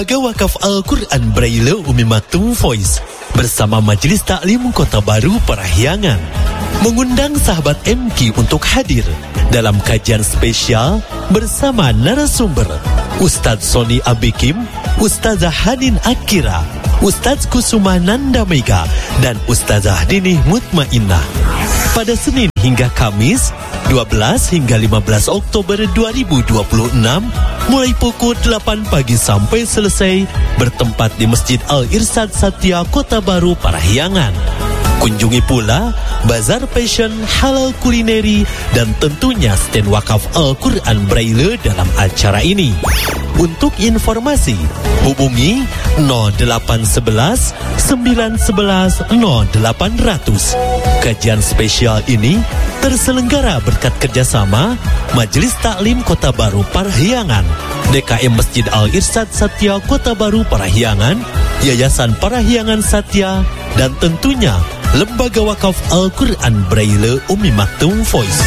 Wakaf Al-Quran Braille Umi Maktum Voice bersama Majelis Taklim Kota Baru Parahyangan mengundang sahabat MQ untuk hadir dalam kajian spesial bersama narasumber Ustadz Sony Abikim, Ustazah Hanin Akira, Ustadz Kusuma Nanda Mega, dan Ustazah Dinih Mutmainnah pada Senin hingga Kamis 12 hingga 15 Oktober 2026 mulai pukul 8 pagi sampai selesai, bertempat di Masjid Al-Irsyad Satya Kota Baru Parahyangan. Kunjungi pula Bazar Fashion Halal Kulineri dan tentunya stand wakaf Al-Quran Braille dalam acara ini. Untuk informasi, hubungi 0811 911 0800. Kajian spesial ini terselenggara berkat kerjasama Majelis Taklim Kota Baru Parahyangan, DKM Masjid Al-Irsyad Satya Kota Baru Parahyangan, Yayasan Parahyangan Satya, dan tentunya Lembaga Wakaf Al-Quran Braille Umi Maktum Voice.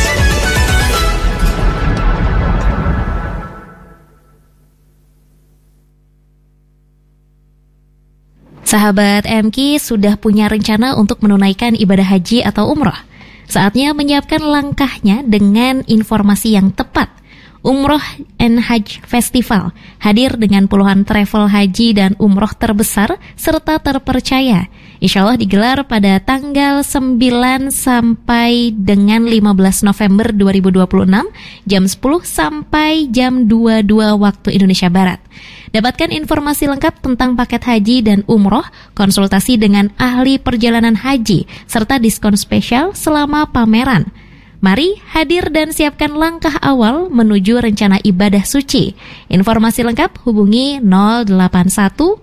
Sahabat MQ sudah punya rencana untuk menunaikan ibadah haji atau umroh. Saatnya menyiapkan langkahnya dengan informasi yang tepat. Umroh and Hajj Festival hadir dengan puluhan travel haji dan umroh terbesar serta terpercaya. Insya Allah digelar pada tanggal 9 sampai dengan 15 November 2026 jam 10 sampai jam 22 waktu Indonesia Barat. Dapatkan informasi lengkap tentang paket haji dan umroh, konsultasi dengan ahli perjalanan haji, serta diskon spesial selama pameran. Mari hadir dan siapkan langkah awal menuju rencana ibadah suci. Informasi lengkap hubungi 081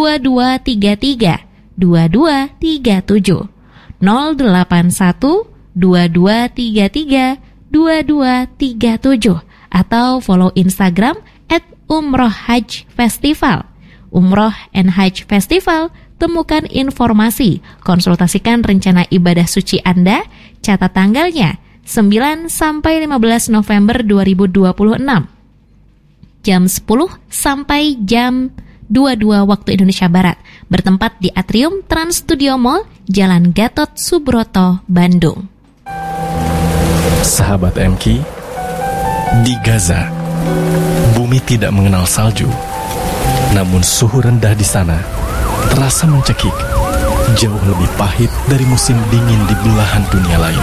2233 2237 081 2233 2237 atau follow Instagram @Umroh Hajj Festival. Umroh and Hajj Festival, temukan informasi, konsultasikan rencana ibadah suci Anda, catat tanggalnya 9 sampai 15 November 2026 jam 10 sampai jam 22 waktu Indonesia Barat, bertempat di Atrium Trans Studio Mall, Jalan Gatot Subroto, Bandung. Sahabat MQ, di Gaza, bumi tidak mengenal salju, namun suhu rendah di sana terasa mencekik, jauh lebih pahit dari musim dingin di belahan dunia lain.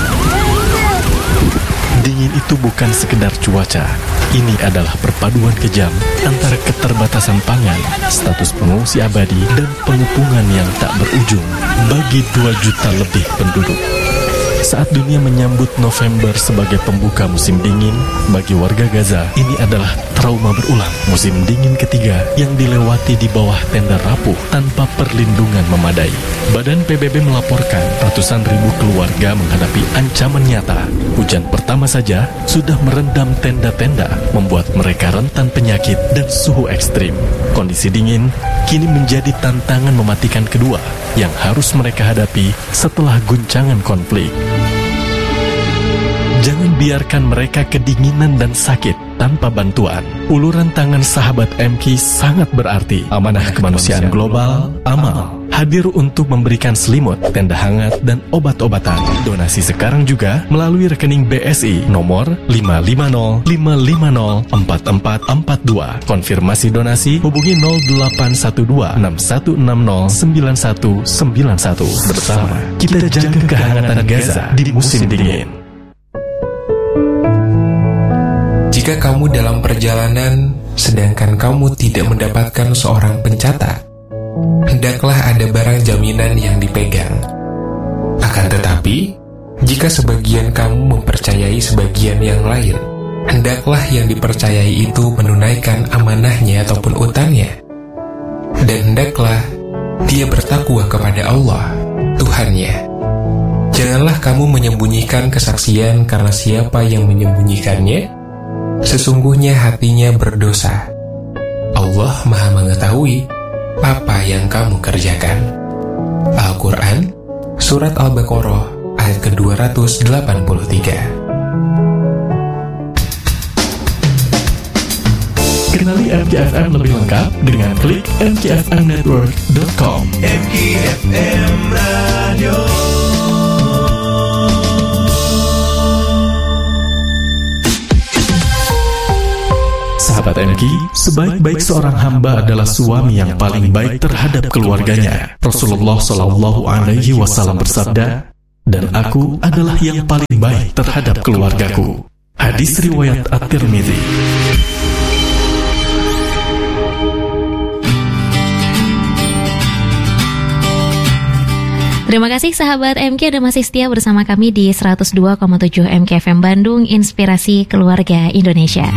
Dingin itu bukan sekedar cuaca, ini adalah perpaduan kejam antara keterbatasan pangan, status pengungsi abadi, dan pengepungan yang tak berujung bagi 2 juta lebih penduduk. Saat dunia menyambut November sebagai pembuka musim dingin, bagi warga Gaza ini adalah trauma berulang. Musim dingin ketiga yang dilewati di bawah tenda rapuh tanpa perlindungan memadai. Badan PBB melaporkan ratusan ribu keluarga menghadapi ancaman nyata. Hujan pertama saja sudah merendam tenda-tenda, membuat mereka rentan penyakit dan suhu ekstrim. Kondisi dingin kini menjadi tantangan mematikan kedua yang harus mereka hadapi setelah guncangan konflik. Jangan biarkan mereka kedinginan dan sakit tanpa bantuan. Uluran tangan sahabat MQ sangat berarti. Amanah Kemanusiaan Global, AMAL, hadir untuk memberikan selimut, tenda hangat, dan obat-obatan. Donasi sekarang juga melalui rekening BSI nomor 550-550-4442. Konfirmasi donasi hubungi 0812-6160-9191. Bersama kita jaga kehangatan Gaza di musim dingin. Jika kamu dalam perjalanan, sedangkan kamu tidak mendapatkan seorang pencatat, hendaklah ada barang jaminan yang dipegang. Akan tetapi, jika sebagian kamu mempercayai sebagian yang lain, hendaklah yang dipercayai itu menunaikan amanahnya ataupun utangnya. Dan hendaklah dia bertakwa kepada Allah, Tuhannya. Janganlah kamu menyembunyikan kesaksian, karena siapa yang menyembunyikannya, sesungguhnya hatinya berdosa. Allah Maha mengetahui apa yang kamu kerjakan. Al-Quran, Surat Al-Baqarah, ayat ke-283. Kenali MKFM lebih lengkap dengan klik mkfmnetwork.com. MKFM Radio. Sahabat MK, sebaik-baik seorang hamba adalah suami yang paling baik terhadap keluarganya. Rasulullah Shallallahu Alaihi Wasallam bersabda, "Dan aku adalah yang paling baik terhadap keluargaku." Hadis riwayat At-Tirmidzi. Terima kasih sahabat MK Anda masih setia bersama kami di 102,7 MKFM Bandung, Inspirasi Keluarga Indonesia.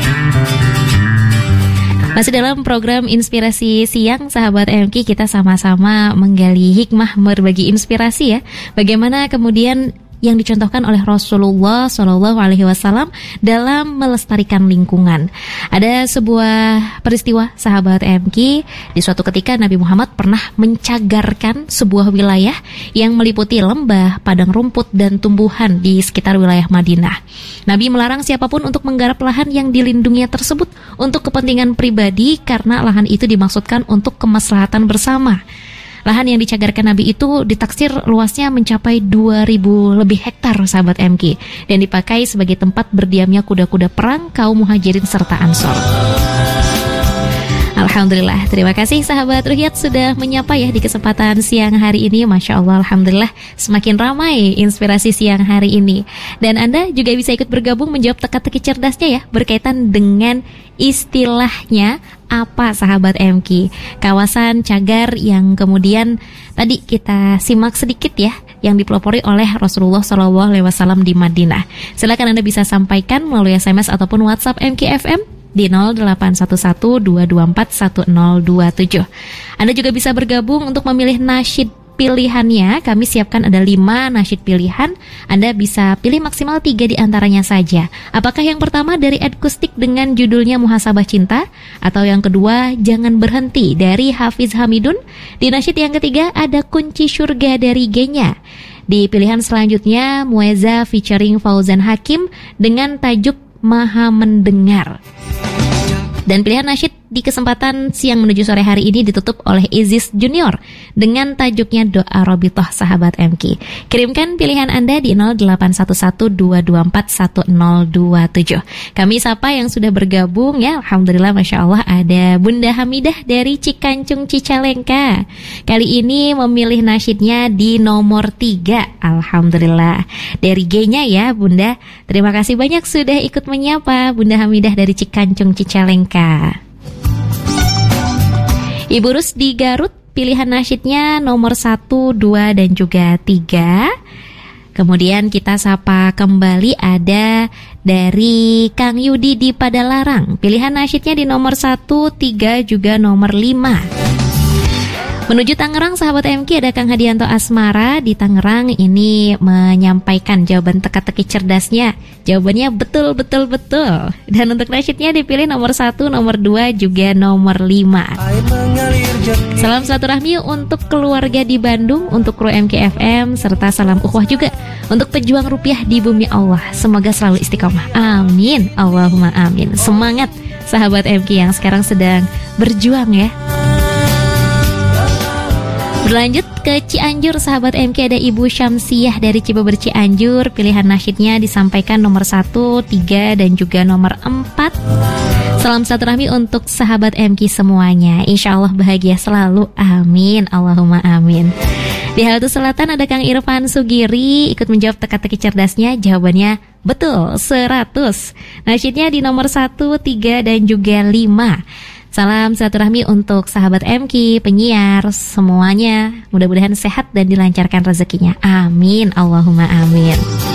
Masih dalam program Inspirasi Siang, sahabat MK, kita sama-sama menggali hikmah berbagi inspirasi ya. Bagaimana kemudian yang dicontohkan oleh Rasulullah SAW dalam melestarikan lingkungan. Ada sebuah peristiwa sahabat MK, di suatu ketika Nabi Muhammad pernah mencagarkan sebuah wilayah yang meliputi lembah, padang rumput, dan tumbuhan di sekitar wilayah Madinah. Nabi melarang siapapun untuk menggarap lahan yang dilindunginya tersebut untuk kepentingan pribadi karena lahan itu dimaksudkan untuk kemaslahatan bersama. Lahan yang dicagarkan Nabi itu ditaksir luasnya mencapai 2.000 lebih hektar sahabat MK, dan dipakai sebagai tempat berdiamnya kuda-kuda perang kaum Muhajirin serta Ansor. Alhamdulillah, terima kasih sahabat Ruhiyat sudah menyapa ya di kesempatan siang hari ini. Masya Allah, Alhamdulillah semakin ramai inspirasi siang hari ini. Dan Anda juga bisa ikut bergabung menjawab teka-teki cerdasnya ya, berkaitan dengan istilahnya apa sahabat MK, kawasan cagar yang kemudian tadi kita simak sedikit ya, yang dipelopori oleh Rasulullah SAW di Madinah. Silakan Anda bisa sampaikan melalui SMS ataupun WhatsApp MKFM di 0811-224-1027. Anda juga bisa bergabung untuk memilih nasyid pilihannya. Kami siapkan ada 5 nasyid pilihan. Anda bisa pilih maksimal 3 di antaranya saja. Apakah yang pertama dari Ed Kustik dengan judulnya Muhasabah Cinta, atau yang kedua Jangan Berhenti dari Hafiz Hamidun. Di nasyid yang ketiga ada Kunci Surga dari Genya. Di pilihan selanjutnya Mueza featuring Fauzan Hakim dengan tajuk Maha Mendengar. Dan pilihan nasyid di kesempatan siang menuju sore hari ini ditutup oleh Izis Junior dengan tajuknya Doa Robitoh sahabat MK. Kirimkan pilihan Anda di 0811-224-1027. Kami sapa yang sudah bergabung ya. Alhamdulillah, Masya Allah, ada Bunda Hamidah dari Cikancung Cicalengka. Kali ini memilih nasyidnya di nomor 3. Alhamdulillah. Dari G-nya ya Bunda. Terima kasih banyak sudah ikut menyapa Bunda Hamidah dari Cikancung Cicalengka. Ibu Rus di Garut, pilihan nasyidnya nomor 1, 2, dan juga 3. Kemudian kita sapa kembali ada dari Kang Yudi di Padalarang. Pilihan nasyidnya di nomor 1, 3, juga nomor 5. Menuju Tangerang sahabat MK ada Kang Hadianto Asmara di Tangerang, ini menyampaikan jawaban teka-teki cerdasnya. Jawabannya betul. Dan untuk nasyidnya dipilih nomor 1, nomor 2, juga nomor 5. Salam silaturahmi untuk keluarga di Bandung, untuk kru MKFM, serta salam ukhuwah juga untuk pejuang rupiah di bumi Allah. Semoga selalu istiqomah. Amin. Allahumma amin. Semangat sahabat MK yang sekarang sedang berjuang ya. Berlanjut ke Cianjur sahabat MK, ada Ibu Syamsiah dari Cibeber Cianjur. Pilihan nasyidnya disampaikan nomor 1, 3, dan juga nomor 4. Salam silaturahmi untuk sahabat MK semuanya. Insya Allah bahagia selalu. Amin. Allahumma amin. Di Halatu Selatan ada Kang Irfan Sugiri ikut menjawab teka-teki cerdasnya. Jawabannya betul, 100. Nasyidnya di nomor 1, 3, dan juga 5. Salam silaturahmi untuk sahabat MK, penyiar, semuanya. Mudah-mudahan sehat dan dilancarkan rezekinya. Amin. Allahumma amin.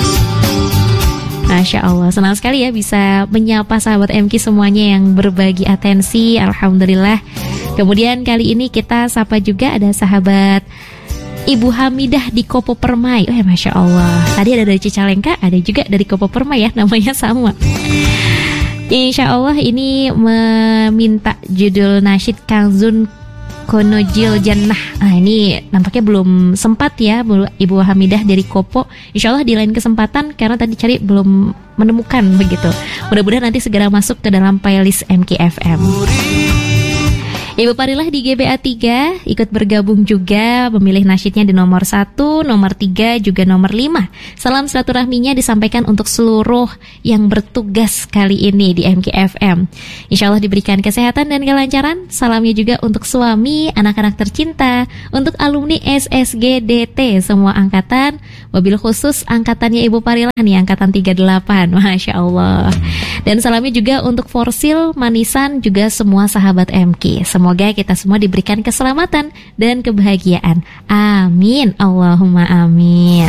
Masya Allah, senang sekali ya bisa menyapa sahabat MK semuanya yang berbagi atensi. Alhamdulillah. Kemudian kali ini kita sapa juga ada sahabat Ibu Hamidah di Kopo Permai. Oh ya, Masya Allah. Tadi ada dari Cicalengka, ada juga dari Kopo Permai ya, namanya sama. Insya Allah ini meminta judul nasyid Kang Zun Konojil Jannah. Ini nampaknya belum sempat ya Ibu Hamidah dari Kopo. Insya Allah di lain kesempatan, karena tadi cari belum menemukan begitu. Mudah-mudahan nanti segera masuk ke dalam playlist MKFM. Ibu Parilah di GBA 3 ikut bergabung juga, memilih nasyidnya di nomor 1, nomor 3, juga nomor 5. Salam silaturahminya disampaikan untuk seluruh yang bertugas kali ini di MKFM. Insya Allah diberikan kesehatan dan kelancaran. Salamnya juga untuk suami, anak-anak tercinta, untuk alumni SSGDT semua angkatan, mobil khusus angkatannya Ibu Parilah nih, angkatan 38. Masya Allah. Dan salamnya juga untuk Forsil, Manisan, juga semua sahabat MK. Semoga kita semua diberikan keselamatan dan kebahagiaan. Amin. Allahumma amin.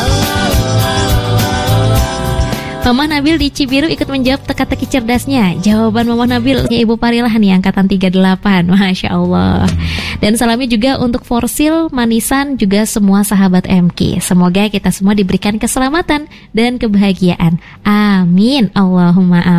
Mama Nabil di Cibiru ikut menjawab teka-teki cerdasnya. Jawaban Mama Nabil Ibu Parilah nih, angkatan 38. Masya Allah. Dan salamnya juga untuk Forsil, Manisan, juga semua sahabat MK. Semoga kita semua diberikan keselamatan dan kebahagiaan. Amin. Allahumma amin.